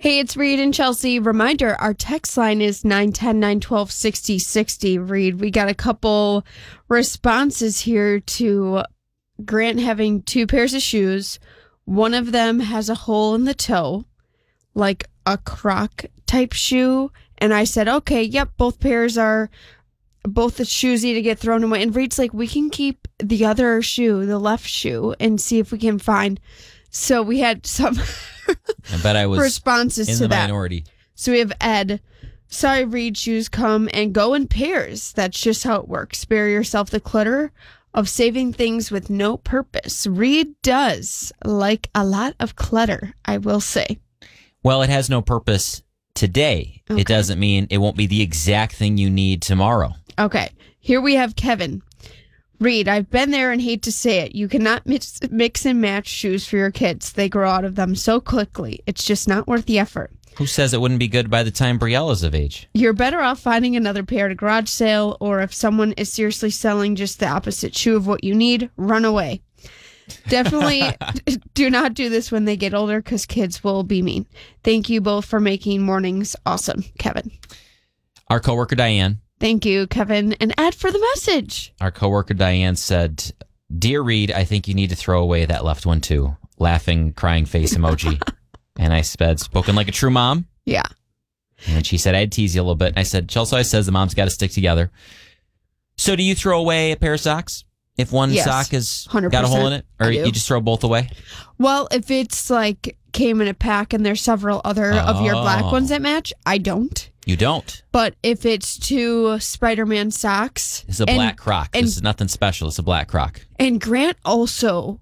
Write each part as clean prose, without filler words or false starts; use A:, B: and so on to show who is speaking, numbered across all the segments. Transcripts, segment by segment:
A: Hey, it's Reed and Chelsea. Reminder, our text line is 910-912-6060. Reed, we got a couple responses here to Grant having 2 pairs of shoes. One of them has a hole in the toe, like a Croc type shoe. And I said, okay, yep, both the shoes need to get thrown away. And Reed's like, we can keep the other shoe, the left shoe, and see if we can find. So we had some
B: I bet I was
A: responses
B: in
A: to
B: the
A: that.
B: minority.
A: So we have Ed. Sorry, Reed, shoes come and go in pairs. That's just how it works. Spare yourself the clutter of saving things with no purpose. Reed does like a lot of clutter, I will say.
B: Well, it has no purpose today.
A: Okay.
B: It doesn't mean it won't be the exact thing you need tomorrow.
A: Okay, here we have Kevin. Reed, I've been there and hate to say it. You cannot mix and match shoes for your kids. They grow out of them so quickly. It's just not worth the effort.
B: Who says it wouldn't be good by the time Briella's of age?
A: You're better off finding another pair at a garage sale, or if someone is seriously selling just the opposite shoe of what you need, run away. Definitely do not do this when they get older, because kids will be mean. Thank you both for making mornings awesome, Kevin.
B: Our coworker Diane.
A: Thank you, Kevin and Ed, for the message.
B: Our coworker Diane said, "Dear Reed, I think you need to throw away that left one too." Laughing, crying face emoji. And I said, spoken like a true mom.
A: Yeah.
B: And she said, I'd tease you a little bit. And I said, Chelsea always says the mom's got to stick together. So do you throw away a pair of socks if one sock has
A: 100%,
B: got a hole in it? Or
A: I do.
B: you just throw both away?
A: Well, if it's like came in a pack and there's several other of your black ones that match, I don't.
B: You don't?
A: But if it's 2 Spider-Man socks.
B: It's a black Croc. This is nothing special. It's a black Croc.
A: And Grant also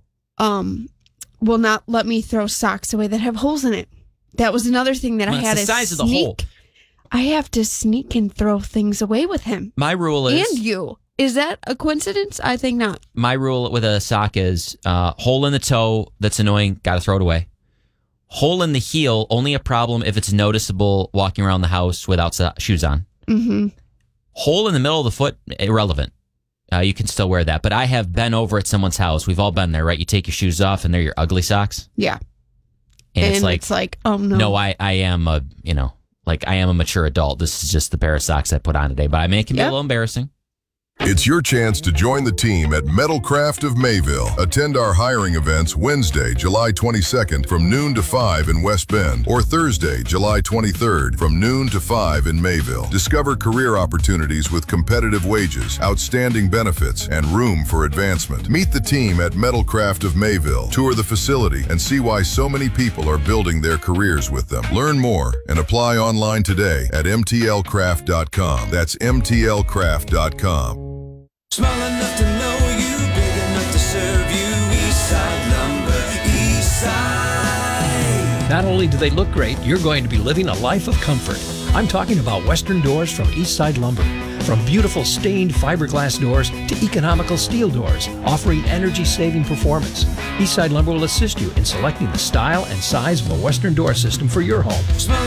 A: will not let me throw socks away that have holes in it. That was another thing that I had
B: the
A: to
B: size
A: sneak.
B: of the hole.
A: I have to sneak and throw things away with him.
B: My rule is...
A: And you. Is that a coincidence? I think not.
B: My rule with a sock is hole in the toe, that's annoying, got to throw it away. Hole in the heel, only a problem if it's noticeable walking around the house without shoes on.
A: Mm-hmm.
B: Hole in the middle of the foot, irrelevant. You can still wear that. But I have been over at someone's house. We've all been there, right? You take your shoes off and they're your ugly socks.
A: Yeah.
B: And it's like,
A: oh no.
B: No, I am a mature adult. This is just the pair of socks I put on today. But I mean, it can be a little embarrassing.
C: It's your chance to join the team at Metalcraft of Mayville. Attend our hiring events Wednesday, July 22nd from noon to 5 in West Bend, or Thursday, July 23rd from noon to 5 in Mayville. Discover career opportunities with competitive wages, outstanding benefits, and room for advancement. Meet the team at Metalcraft of Mayville. Tour the facility and see why so many people are building their careers with them. Learn more and apply online today at mtlcraft.com. That's mtlcraft.com.
D: Small enough to know you, big enough to serve you. Eastside Lumber, Eastside.
E: Not only do they look great, you're going to be living a life of comfort. I'm talking about Western Doors from Eastside Lumber. From beautiful stained fiberglass doors to economical steel doors, offering energy-saving performance. Eastside Lumber will assist you in selecting the style and size of a Western door system for your home.